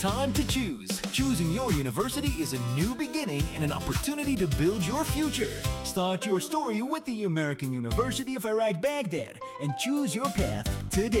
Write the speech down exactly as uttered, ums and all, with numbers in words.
Time to choose. Choosing your university is a new beginning and an opportunity to build your future. Start your story with the American University of Iraq Baghdad and choose your path today.